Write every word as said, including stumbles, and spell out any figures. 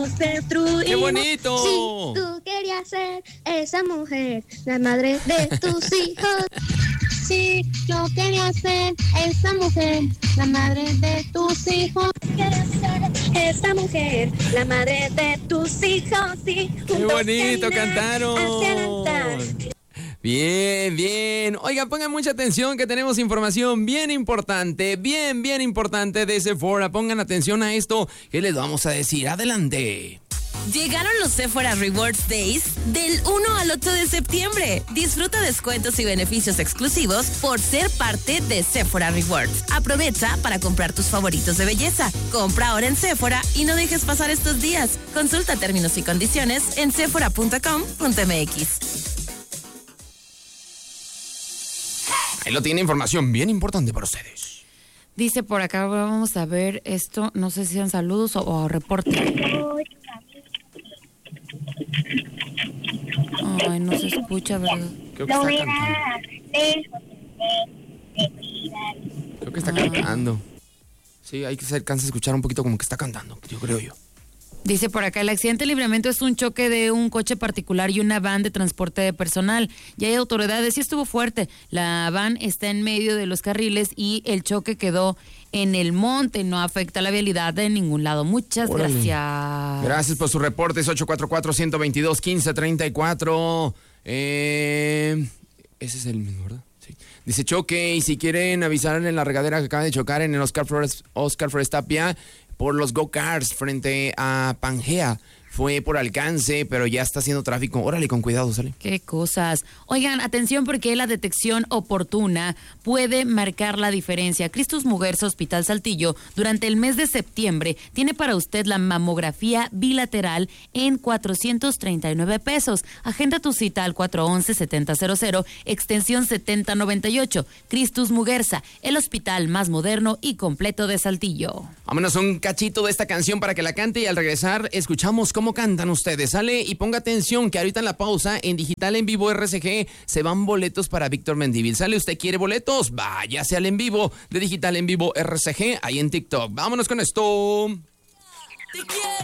Destruimos. ¡Qué bonito! Si tú querías ser esa mujer, la madre de tus hijos. Si yo quería ser esa mujer, la madre de tus hijos. Quería ser esa mujer, la madre de tus hijos. Sí, ¡Qué bonito cantaron! Bien, bien. Oigan, pongan mucha atención que tenemos información bien importante, bien, bien importante de Sephora. Pongan atención a esto que les vamos a decir. Adelante. Llegaron los Sephora Rewards Days del uno al ocho de septiembre. Disfruta descuentos y beneficios exclusivos por ser parte de Sephora Rewards. Aprovecha para comprar tus favoritos de belleza. Compra ahora en Sephora y no dejes pasar estos días. Consulta términos y condiciones en sephora punto com punto m x. Ahí lo tiene, información bien importante para ustedes. Dice por acá, vamos a ver esto, no sé si sean saludos o, o reporte. Ay, no se escucha, ¿verdad? Creo que está cantando. Creo que está cantando. Sí, hay que se alcanza a escuchar un poquito como que está cantando, yo creo yo. Dice por acá, el accidente de Libramiento es un choque de un coche particular y una van de transporte de personal. Ya hay autoridades, sí estuvo fuerte. La van está en medio de los carriles y el choque quedó en el monte. No afecta la vialidad de ningún lado. Muchas Órale. gracias. Gracias por sus reportes. ocho cuatro cuatro, uno dos dos, uno cinco tres cuatro. Eh, ese es el mismo, ¿verdad? Sí. Dice choque y si quieren avisar en la regadera que acaba de chocar en el Oscar Flores, Oscar Flores Tapia por los go-karts frente a Pangea. Fue por alcance, pero ya está haciendo tráfico. Órale, con cuidado, sale. Qué cosas. Oigan, atención porque la detección oportuna puede marcar la diferencia. Cristus Muguerza Hospital Saltillo, durante el mes de septiembre, tiene para usted la mamografía bilateral en cuatrocientos treinta y nueve pesos. Agenda tu cita al cuatro once, setenta cero cero, extensión setenta noventa y ocho. Cristus Muguerza, el hospital más moderno y completo de Saltillo. Vámonos un cachito de esta canción para que la cante y al regresar escuchamos cómo cantan ustedes. Sale y ponga atención que ahorita en la pausa en Digital en Vivo R C G se van boletos para Víctor Mendívil. ¿Sale? ¿Usted quiere boletos? Váyase al en vivo de Digital en Vivo R C G ahí en TikTok. Vámonos con esto. Te quiero.